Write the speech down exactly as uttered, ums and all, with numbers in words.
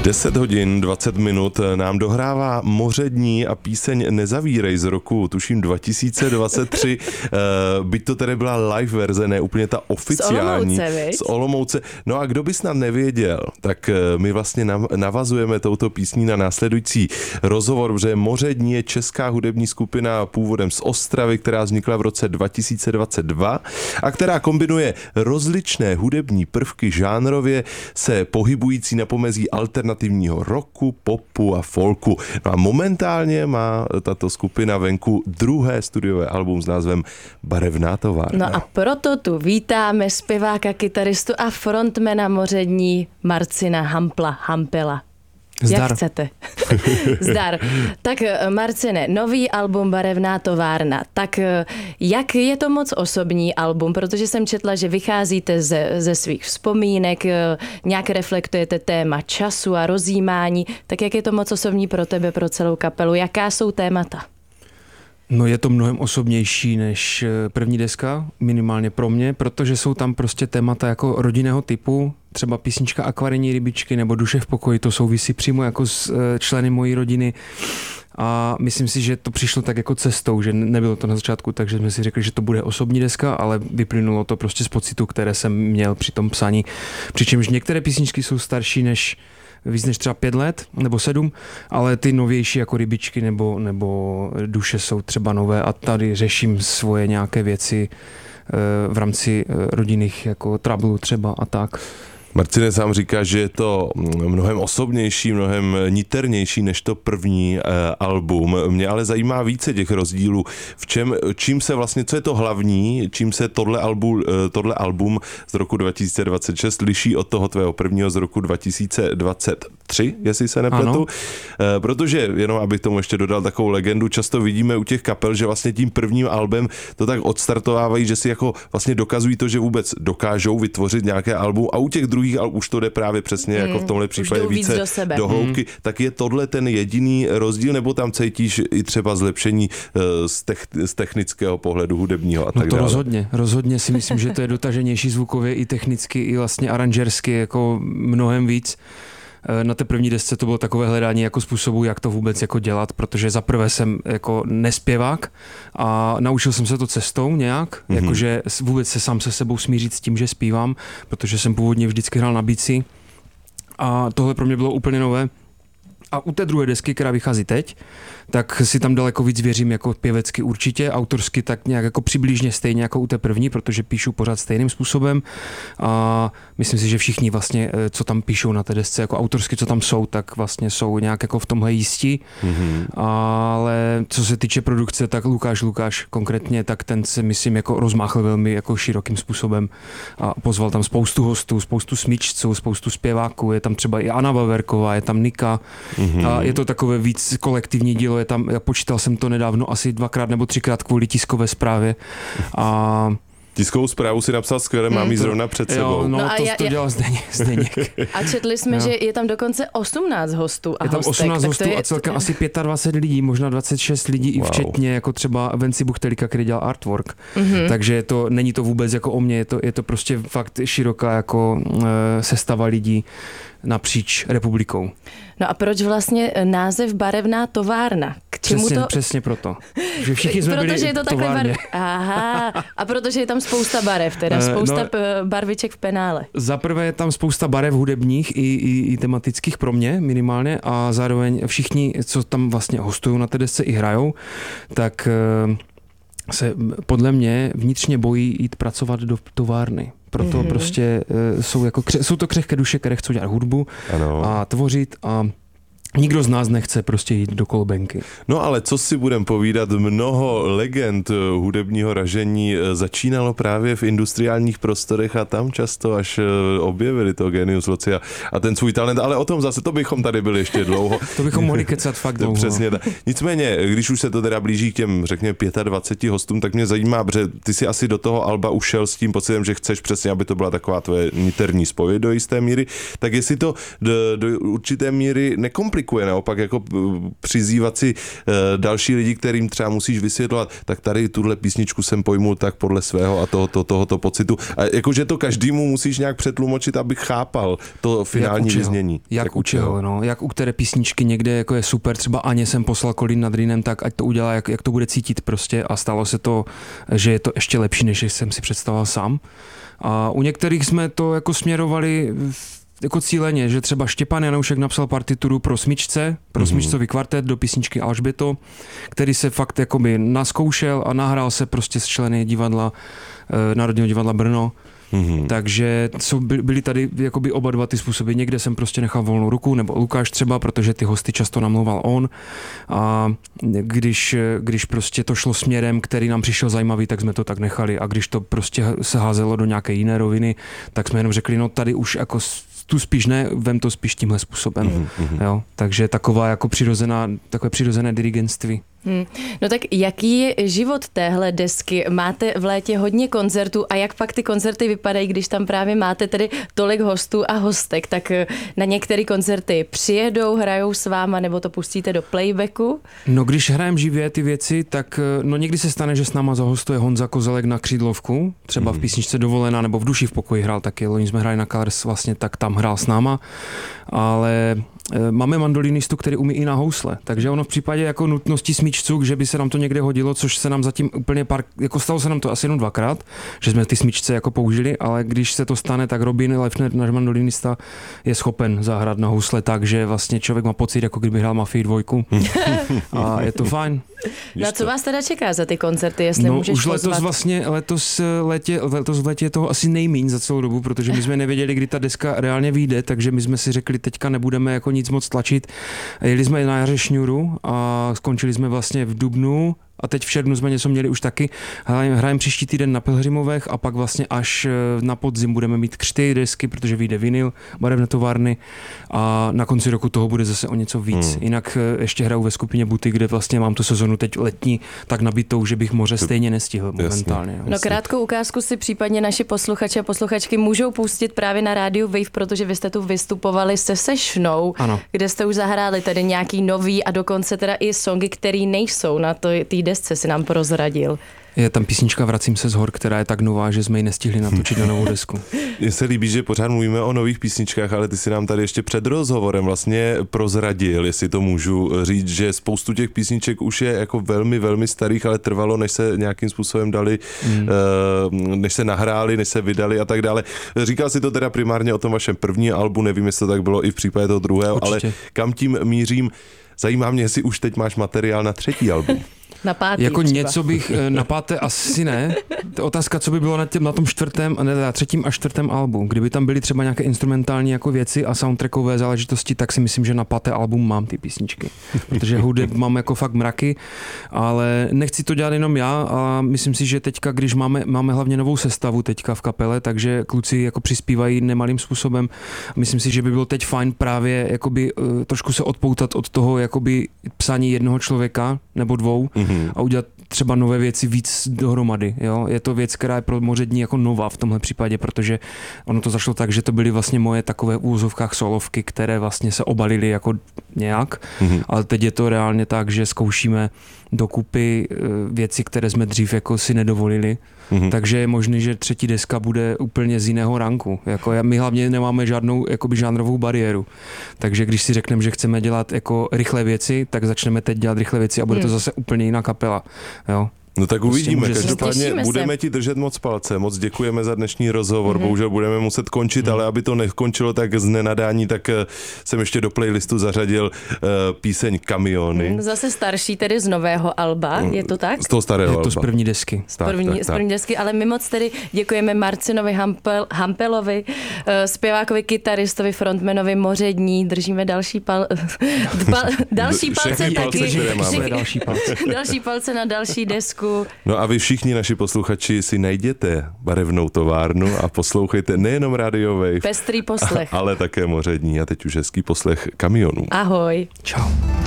deset hodin dvacet minut nám dohrává Moře dní a píseň Nezavírej z roku, tuším dva tisíce dvacet tři, byť to tedy byla live verze, ne úplně ta oficiální. Z Olomouce, Z Olomouce. No a kdo by snad nevěděl, tak my vlastně navazujeme touto písní na následující rozhovor, protože Moře dní je česká hudební skupina původem z Ostravy, která vznikla v roce dva tisíce dvacet dva a která kombinuje rozličné hudební prvky žánrově se pohybující na pomezí alternativního rocku, popu a folku. No a momentálně má tato skupina venku druhé studiové album s názvem Barevná továrna. No a proto tu vítáme zpěváka, kytaristu a frontmana Moře dní Marcina Hampla, Hampela. Zdar. Jak chcete. Zdar. Tak Marcine, nový album Barevná továrna. Tak jak je to moc osobní album, protože jsem četla, že vycházíte ze, ze svých vzpomínek, nějak reflektujete téma času a rozjímání, tak jak je to moc osobní pro tebe, pro celou kapelu? Jaká jsou témata? No je to mnohem osobnější než první deska, minimálně pro mě, protože jsou tam prostě témata jako rodinného typu, třeba písnička Akvarijní rybičky nebo Duše v pokoji, to souvisí přímo jako s členy mojí rodiny. A myslím si, že to přišlo tak jako cestou, že nebylo to na začátku, takže jsme si řekli, že to bude osobní deska, ale vyplynulo to prostě z pocitu, které jsem měl při tom psaní. Přičemž některé písničky jsou starší než víc než třeba pět let nebo sedm, ale ty novější jako Rybičky nebo, nebo Duše jsou třeba nové a tady řeším svoje nějaké věci v rámci rodinných jako trouble třeba a tak. Marcine sám říká, že je to mnohem osobnější, mnohem niternější než to první eh, album. Mě ale zajímá více těch rozdílů. V čem, čím se vlastně, co je to hlavní, čím se tohle album, tohle album z roku dva tisíce dvacet šest liší od toho tvého prvního z roku dva tisíce dvacet tři, jestli se nepletu. Eh, protože, jenom abych tomu ještě dodal takovou legendu, často vidíme u těch kapel, že vlastně tím prvním albem to tak odstartovávají, že si jako vlastně dokazují to, že vůbec dokážou vytvořit nějaké album a u těch druhých ale už to jde právě přesně hmm, jako v tomhle případě více víc do, sebe. do hloubky, hmm. tak je tohle ten jediný rozdíl, nebo tam cítíš i třeba zlepšení z, tech, z technického pohledu hudebního a tak no to dále? rozhodně, rozhodně si myslím, že to je dotaženější zvukově i technicky, i vlastně aranžersky, jako mnohem víc. Na té první desce to bylo takové hledání jako způsobu, jak to vůbec jako dělat, protože za prvé jsem jako nespěvák a naučil jsem se to cestou nějak, mm-hmm. jakože vůbec se sám se sebou smířit s tím, že zpívám, protože jsem původně vždycky hrál na bicí a tohle pro mě bylo úplně nové. A u té druhé desky, která vychází teď, tak si tam daleko víc věřím jako pěvecky určitě, autorsky tak nějak jako přibližně stejně jako u té první, protože píšu pořád stejným způsobem a myslím si, že všichni vlastně, co tam píšou na té desce, jako autorsky, co tam jsou, tak vlastně jsou nějak jako v tomhle jistí, mm-hmm. ale co se týče produkce, tak Lukáš Lukáš konkrétně, tak ten se myslím jako rozmáchl velmi jako širokým způsobem a pozval tam spoustu hostů, spoustu smyčců, spoustu zpěváků, je tam třeba i Anna Vaverková, je tam Nika, mm-hmm. a je to takové víc kolektivní dílo, je tam, já počítal jsem to nedávno asi dvakrát nebo třikrát kvůli tiskové zprávě a tiskovou zprávu si napsal skvěle, mám ji zrovna před sebou. Jo, no, no to, já, to já... dělal Zdeněk. A četli jsme, jo. že je tam dokonce osmnáct hostů a je tam hostek, osmnáct hostů je... a celkem asi dvacet pět lidí, možná dvacet šest lidí wow. i včetně jako třeba Venci Buchtelika, který dělal artwork. Mm-hmm. Takže to, není to vůbec jako o mně, je to, je to prostě fakt široká jako uh, sestava lidí napříč republikou. No a proč vlastně název Barevná továrna? K čemu přesně, to? Přesně proto. Že všichni jsme protože byli je to v továrně. Bar... Aha, a protože je tam spousta barev, teda spousta no, barviček v penále. Za prvé je tam spousta barev hudebních i, i, i tematických pro mě minimálně a zároveň všichni, co tam vlastně hostují na té desce i hrajou, tak se podle mě vnitřně bojí jít pracovat do továrny. Proto mm-hmm. prostě jsou, jako, jsou to křehké duše, které chcou dělat hudbu ano. a tvořit a nikdo z nás nechce prostě jít do kolbenky. No ale co si budem povídat, mnoho legend hudebního ražení začínalo právě v industriálních prostorech a tam často až objevili to genius loci a, a ten svůj talent, ale o tom zase, to bychom tady byli ještě dlouho. To bychom mohli kecat fakt dlouho. Přesně tak. Nicméně, když už se to teda blíží k těm, řekněme, dvaceti pěti hostům, tak mě zajímá, protože ty si asi do toho alba ušel s tím pocitem, že chceš přesně, aby to byla taková tvoje niterní spověď do jisté míry, tak jestli to do, do určité míry nekomplikovalo komplikuje, naopak jako přizývat si další lidi, kterým třeba musíš vysvětlovat, tak tady tuhle písničku jsem pojmul tak podle svého a tohoto, tohoto pocitu. A jakože to každému musíš nějak přetlumočit, abych chápal to finální jak vyznění. Jak, jak u čeho, no. Jak u které písničky někde jako je super, třeba Aně jsem poslal Kolín nad Rýnem, tak ať to udělá, jak, jak to bude cítit prostě a stalo se to, že je to ještě lepší, než jsem si představoval sám. A u některých jsme to jako směrovali jako cíleně, že třeba Štěpán Janoušek napsal partituru pro smyčce, pro mm-hmm. smyčcový kvartet do písničky Alžběto, který se fakt jakoby naskoušel a nahrál se prostě s členy divadla, Národního divadla Brno. Mm-hmm. Takže jsou, byly tady jakoby oba dva ty způsoby. Někde jsem prostě nechal volnou ruku, nebo Lukáš třeba, protože ty hosty často namlouval on. A když, když prostě to šlo směrem, který nám přišel zajímavý, tak jsme to tak nechali. A když to prostě se házelo do nějaké jiné roviny, tak jsme jenom řekli, no tady už jako tu spíš ne, vem to spíš tímhle způsobem. Mm-hmm. Jo? Takže taková jako přirozená, takové přirozené dirigentství. Hmm. No tak jaký je život téhle desky? Máte v létě hodně koncertů a jak pak ty koncerty vypadají, když tam právě máte tedy tolik hostů a hostek, tak na některé koncerty přijedou, hrajou s váma nebo to pustíte do playbacku? No když hrajem živě ty věci, tak no někdy se stane, že s náma zahostuje Honza Kozelek na křídlovku, třeba v písničce Dovolená nebo v Duši v pokoji hrál taky, loni jsme hráli na Colors vlastně, tak tam hrál s náma, ale máme mandolinistu, který umí i na housle, takže ono v případě jako nutnosti smyčců, že by se nám to někde hodilo, což se nám zatím úplně pár, jako stalo se nám to asi jenom dvakrát, že jsme ty smyčce jako použili, ale když se to stane, tak Robin Lefner, náš mandolinista, je schopen zahrát na housle tak, že vlastně člověk má pocit, jako kdyby hrál Mafii dvojku a je to fajn. Na co vás teda čeká za ty koncerty, jestli no, můžeš už letos pozvat? vlastně, letos letě, letos v letě je toho asi nejmíň za celou dobu, protože my jsme nevěděli, kdy ta deska reálně vyjde, takže my jsme si řekli, teďka nebudeme jako nic moc tlačit. Jeli jsme na jaře šňůru a skončili jsme vlastně v dubnu a teď v červnu jsme něco měli už taky. Hrajeme příští týden na Pilhřimovech a pak vlastně až na podzim budeme mít křty desky, protože vyjde vinyl, Barevné továrny a na konci roku toho bude zase o něco víc. Hmm. Jinak ještě hraju ve skupině Buty, kde vlastně mám tu sezonu teď letní tak nabitou, že bych moře stejně nestihl momentálně. Jasně. No krátkou ukázku si případně naši posluchači a posluchačky můžou pustit právě na rádiu Wave, protože vy jste tu vystupovali se Sešnou, ano. Kde jste už zahráli tedy nějaký nový a dokonce teda i songy, který nejsou na té desce, si nám prozradil. Je tam písnička Vracím se z hor, která je tak nová, že jsme ji nestihli natočit na novou desku. Mně se líbí, že pořád mluvíme o nových písničkách, ale ty si nám tady ještě před rozhovorem vlastně prozradil, jestli to můžu říct, že spoustu těch písniček už je jako velmi, velmi starých, ale trvalo, než se nějakým způsobem dali, mm. než se nahráli, než se vydali a tak dále. Říkal si to teda primárně o tom vašem první albu, nevím, jestli to tak bylo i v případě toho druhého, určitě. Ale kam tím mířím? Zajímá mě, jestli už teď máš materiál na třetí album. Na pátý jako třeba. něco bych na páté asi ne. Otázka, co by bylo na, těm, na tom čtvrtém, ne, na třetím a čtvrtém albu. Kdyby tam byly třeba nějaké instrumentální jako věci a soundtrackové záležitosti, tak si myslím, že na páté album mám ty písničky. Protože hudeb mám jako fakt mraky, ale nechci to dělat jenom já a myslím si, že teďka, když máme, máme hlavně novou sestavu teďka v kapele, takže kluci jako přispívají nemalým způsobem. Myslím si, že by bylo teď fajn právě jakoby, uh, trošku se odpoutat od toho jakoby psání jednoho člověka nebo dvou, mm-hmm. a udělat třeba nové věci víc dohromady. Jo? Je to věc, která je pro Moře jako nová v tomhle případě, protože ono to zašlo tak, že to byly vlastně moje takové v úvozovkách solovky, které vlastně se obalily jako nějak, mm-hmm. ale teď je to reálně tak, že zkoušíme dokupy věci, které jsme dřív jako si nedovolili. Mm-hmm. Takže je možné, že třetí deska bude úplně z jiného ranku. Jako my hlavně nemáme žádnou jakoby žánrovou bariéru. Takže když si řekneme, že chceme dělat jako rychlé věci, tak začneme teď dělat rychlé věci a bude to zase úplně jiná kapela. Jo. No tak uvidíme, každopádně budeme se. ti držet moc palce, moc děkujeme za dnešní rozhovor, mm-hmm. bohužel budeme muset končit, mm. ale aby to nekončilo tak z nenadání, tak jsem ještě do playlistu zařadil uh, píseň Kamiony. Mm, zase starší, tedy z nového alba, je to tak? Z toho starého alba. Je to z první desky. Z první, tak, tak, z první desky, ale my moc tedy děkujeme Marcinovi Hampel, Hampelovi, uh, zpěvákovi, kytaristovi, frontmanovi Mořední, držíme další pal... pal další palce taky. Palce, další palce. další palce na další desku. No a vy všichni naši posluchači si najděte Barevnou továrnu a poslouchejte nejenom Radio Wave, pestrý poslech, ale také Mořední a teď už hezký poslech Kamionů. Ahoj. Čau.